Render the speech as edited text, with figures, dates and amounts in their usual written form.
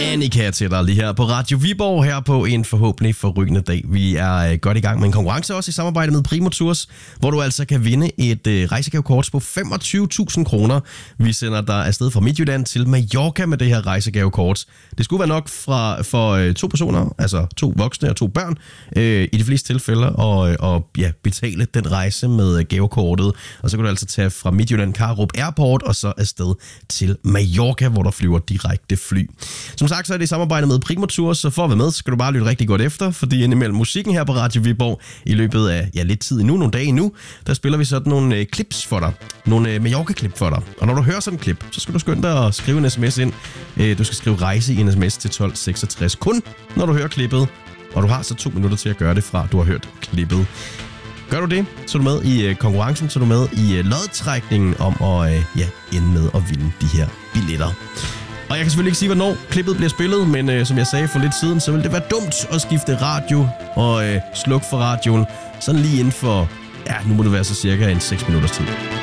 Annika til dig lige her på Radio Viborg, her på en forhåbentlig forrygende dag. Vi er godt i gang med en konkurrence også i samarbejde med Primo Tours, hvor du altså kan vinde et rejsegavekort på 25.000 kroner. Vi sender dig afsted fra Midtjylland til Mallorca med det her rejsegavekort. Det skulle være nok for 2 personer, altså 2 voksne og 2 børn, i de fleste tilfælde, og betale den rejse med gavekortet. Og så kan du altså tage fra Midtjylland Karup Airport og så afsted til Mallorca, hvor der flyver direkte fly. Som sagt, så er det i samarbejde med Primo Tours, så for at være med, så skal du bare lytte rigtig godt efter, fordi indimellem musikken her på Radio Viborg, i løbet af lidt tid endnu, nogle dage endnu, der spiller vi sådan nogle clips for dig. Nogle Mallorca-klip for dig. Og når du hører sådan en klip, så skal du skynde dig at skrive en sms ind. Du skal skrive rejse i en sms til 1266. Kun når du hører klippet, og du har så 2 minutter til at gøre det fra, du har hørt klippet. Gør du det, så er du med i konkurrencen, så er du med i lodtrækningen om at ende med at vinde de her billetter. Og jeg kan selvfølgelig ikke sige, hvornår klippet bliver spillet, men som jeg sagde for lidt siden, så vil det være dumt at skifte radio og slukke for radioen. Sådan lige inden for, nu må det være så cirka en 6 minutters tid.